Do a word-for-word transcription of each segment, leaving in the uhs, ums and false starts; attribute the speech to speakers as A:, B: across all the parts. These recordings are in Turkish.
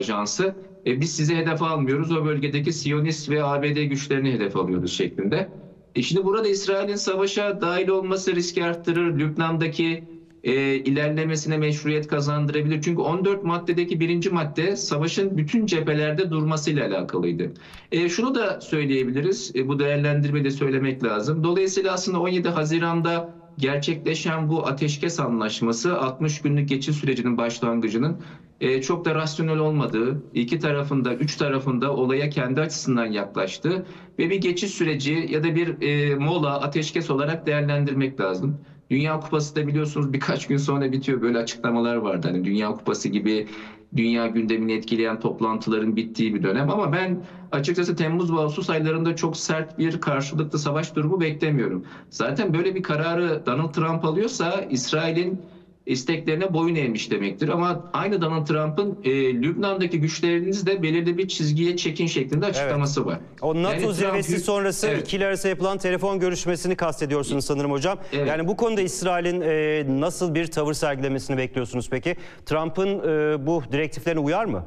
A: Ajansı, e, biz sizi hedef almıyoruz, o bölgedeki Siyonist ve A B D güçlerini hedef alıyoruz şeklinde. E şimdi burada İsrail'in savaşa dahil olması riski arttırır, Lübnan'daki e, ilerlemesine meşruiyet kazandırabilir. Çünkü on dört maddedeki birinci madde savaşın bütün cephelerde durmasıyla alakalıydı. E, şunu da söyleyebiliriz, e, bu değerlendirmeyi de söylemek lazım. Dolayısıyla aslında on yedi Haziran'da gerçekleşen bu ateşkes anlaşması altmış günlük geçiş sürecinin başlangıcının e, çok da rasyonel olmadığı, iki tarafında, üç tarafında olaya kendi açısından yaklaştığı ve bir geçiş süreci ya da bir e, mola, ateşkes olarak değerlendirmek lazım. Dünya Kupası da biliyorsunuz birkaç gün sonra bitiyor. Böyle açıklamalar vardı. Hani Dünya Kupası gibi dünya gündemini etkileyen toplantıların bittiği bir dönem. Ama ben açıkçası Temmuz ve Ağustos aylarında çok sert bir karşılıklı savaş durumu beklemiyorum. Zaten böyle bir kararı Donald Trump alıyorsa İsrail'in isteklerine boyun eğmiş demektir. Ama aynı Donald Trump'ın e, Lübnan'daki güçlerinizi de belirli bir çizgiye çekin şeklinde açıklaması
B: evet.
A: var.
B: O NATO
A: yani
B: zirvesi
A: Trump,
B: sonrası
A: evet.
B: ikili arasında yapılan telefon görüşmesini kastediyorsunuz sanırım hocam.
A: Evet.
B: Yani bu konuda İsrail'in e, nasıl bir tavır sergilemesini bekliyorsunuz peki? Trump'ın e, bu direktiflerine uyar mı?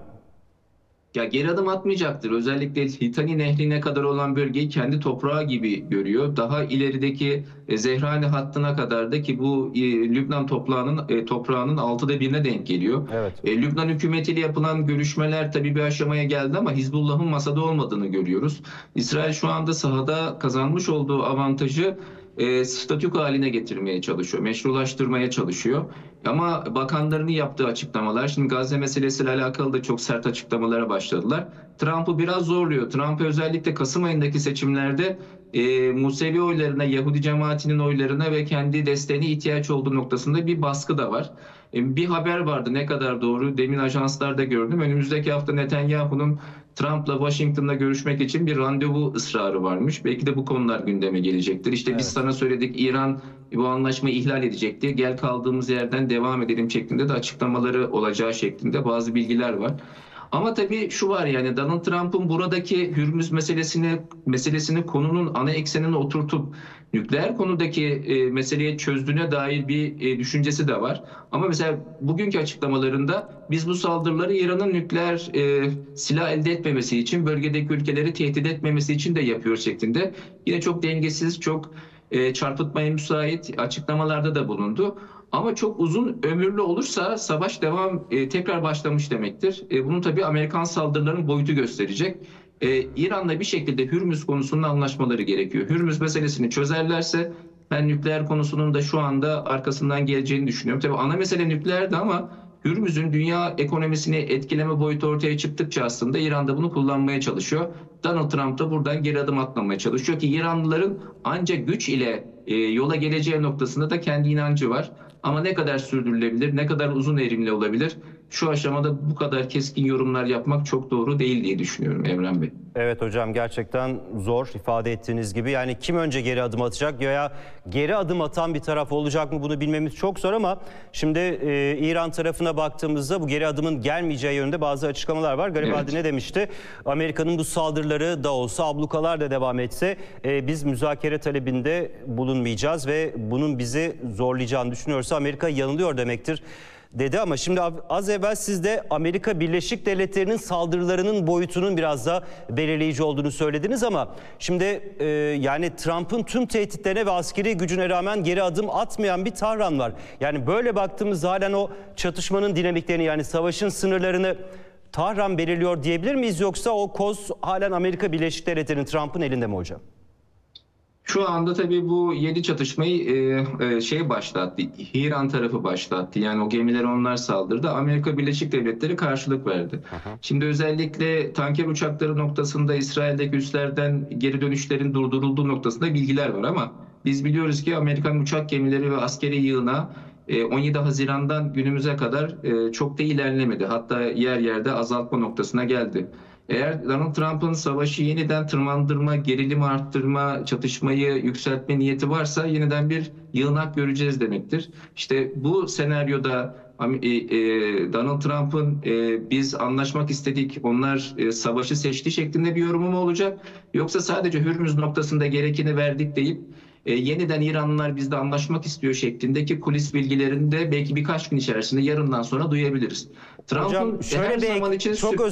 A: Ya geri adım atmayacaktır. Özellikle Litani Nehri'ne kadar olan bölgeyi kendi toprağı gibi görüyor. Daha ilerideki e, Zehrani hattına kadar da ki bu e, Lübnan toprağının e, toprağının altıda birine denk geliyor.
B: Evet.
A: E, Lübnan hükümetiyle yapılan görüşmeler tabii bir aşamaya geldi ama Hizbullah'ın masada olmadığını görüyoruz. İsrail şu anda sahada kazanmış olduğu avantajı e, statük haline getirmeye çalışıyor, meşrulaştırmaya çalışıyor. Ama bakanlarının yaptığı açıklamalar, şimdi Gazze meselesiyle alakalı da çok sert açıklamalara başladılar. Trump'ı biraz zorluyor. Trump'ı özellikle Kasım ayındaki seçimlerde e, Musevi oylarına, Yahudi cemaatinin oylarına ve kendi desteğine ihtiyaç olduğu noktasında bir baskı da var. E, bir haber vardı, ne kadar doğru, demin ajanslarda gördüm. Önümüzdeki hafta Netanyahu'nun Trump'la Washington'da görüşmek için bir randevu ısrarı varmış. Belki de bu konular gündeme gelecektir. İşte
B: evet.
A: biz sana söyledik, İran bu anlaşmayı ihlal edecekti. Gel kaldığımız yerden devam edelim şeklinde de açıklamaları olacağı şeklinde bazı bilgiler var. Ama tabii şu var, yani Donald Trump'ın buradaki Hürmüz meselesini meselesini konunun ana eksenine oturtup nükleer konudaki e, meseleyi çözdüğüne dair bir e, düşüncesi de var. Ama mesela bugünkü açıklamalarında biz bu saldırıları İran'ın nükleer e, silah elde etmemesi için, bölgedeki ülkeleri tehdit etmemesi için de yapıyor şeklinde. Yine çok dengesiz, çok e, çarpıtmaya müsait açıklamalarda da bulundu. Ama çok uzun ömürlü olursa savaş devam e, tekrar başlamış demektir. E, bunun tabii Amerikan saldırılarının boyutu gösterecek. E, İran'la bir şekilde Hürmüz konusunda anlaşmaları gerekiyor. Hürmüz meselesini çözerlerse ben nükleer konusunun da şu anda arkasından geleceğini düşünüyorum. Tabii ana mesele nükleerdi ama Hürmüz'ün dünya ekonomisini etkileme boyutu ortaya çıktıkça aslında İran da bunu kullanmaya çalışıyor. Donald Trump da buradan geri adım atmamaya çalışıyor ki İranlıların ancak güç ile e, yola geleceği noktasında da kendi inancı var. Ama ne kadar sürdürülebilir, ne kadar uzun erimli olabilir? Şu aşamada bu kadar keskin yorumlar yapmak çok doğru değil diye düşünüyorum Emre Bey.
B: Evet hocam, gerçekten zor ifade ettiğiniz gibi. Yani kim önce geri adım atacak veya geri adım atan bir taraf olacak mı, bunu bilmemiz çok zor ama şimdi e, İran tarafına baktığımızda bu geri adımın gelmeyeceği yönünde bazı açıklamalar var. Garibaldi evet. ne demişti? Amerika'nın bu saldırıları da olsa, ablukalar da devam etse e, biz müzakere talebinde bulunmayacağız ve bunun bizi zorlayacağını düşünüyorsa Amerika yanılıyor demektir dedi. Ama şimdi az evvel siz de Amerika Birleşik Devletleri'nin saldırılarının boyutunun biraz da belirleyici olduğunu söylediniz ama şimdi e, yani Trump'ın tüm tehditlerine ve askeri gücüne rağmen geri adım atmayan bir Tahran var. Yani böyle baktığımızda halen o çatışmanın dinamiklerini, yani savaşın sınırlarını Tahran belirliyor diyebilir miyiz, yoksa o koz halen Amerika Birleşik Devletleri'nin, Trump'ın elinde mi hocam?
A: Şu anda tabii bu yedi çatışmayı e, e, şey başlattı, İran tarafı başlattı. Yani o gemileri onlar saldırdı. Amerika Birleşik Devletleri karşılık verdi. Aha. Şimdi özellikle tanker uçakları noktasında İsrail'deki üslerden geri dönüşlerin durdurulduğu noktasında bilgiler var ama biz biliyoruz ki Amerikan uçak gemileri ve askeri yığına on yedi Haziran'dan günümüze kadar çok da ilerlemedi. Hatta yer yerde azaltma noktasına geldi. Eğer Donald Trump'ın savaşı yeniden tırmandırma, gerilimi arttırma, çatışmayı yükseltme niyeti varsa yeniden bir yığınak göreceğiz demektir. İşte bu senaryoda Donald Trump'ın biz anlaşmak istedik, onlar savaşı seçti şeklinde bir yorumu mu olacak? Yoksa sadece Hürmüz noktasında gerekeni verdik deyip E, yeniden İranlılar bizde anlaşmak istiyor şeklindeki kulis bilgilerini de belki birkaç gün içerisinde, yarından sonra duyabiliriz.
B: Hocam şöyle bir ek, çok özür